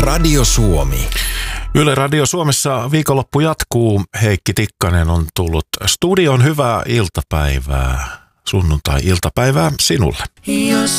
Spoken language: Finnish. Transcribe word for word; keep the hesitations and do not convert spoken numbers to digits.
Radio Suomi. Yle Radio Suomessa viikonloppu jatkuu. Heikki Tikkanen on tullut studioon. Hyvää iltapäivää, sunnuntai-iltapäivää sinulle. Jos